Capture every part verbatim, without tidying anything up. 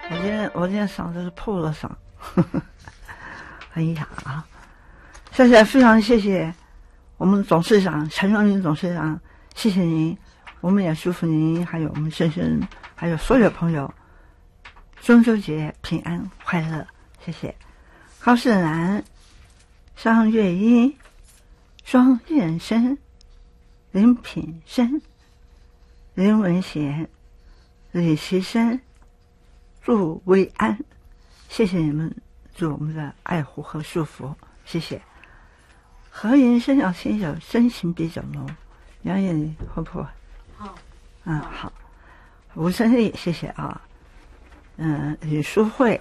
我今天我今天嗓子是破了嗓，呵呵很哑啊。谢谢，非常谢谢我们董事长陈荣林董事长，谢谢您，我们也祝福您，还有我们深深，还有所有朋友，中秋节平安快乐，谢谢。高世兰、张月英、庄燕生、林品生、林文贤、李其生、祝薇安，谢谢你们对我们的爱护和祝福，谢谢。何云生要亲手真情比较浓，杨艳你会不会？ 好， 嗯好。吴胜利谢谢啊，嗯李淑慧、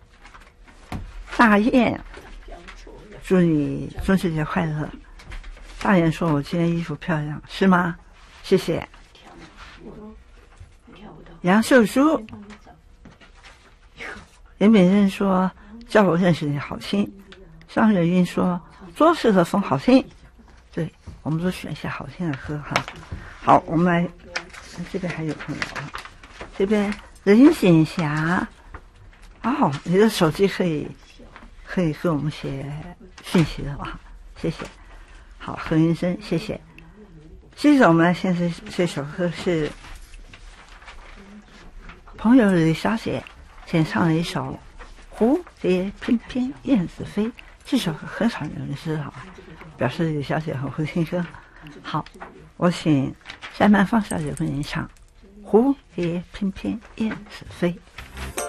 大雁，祝你中秋节快乐。大雁说我今天衣服漂亮，是吗？谢谢。杨秀珠，严炳任说叫我认识你好听，张月英说多适合风好听，对，我们都选一些好听的歌哈。好，我们来，这边还有朋友啊，这边任锦霞，哦，你的手机可以可以给我们写讯息的吧？谢谢。好，何云生，谢谢。接着我们来现在这首歌是朋友李小姐演唱了一首《蝴蝶翩翩燕子飞》，这首歌很少有人知道，表示李小姐很会听歌。好，我请山曼芳小姐为您唱《蝴蝶翩翩燕子飞》。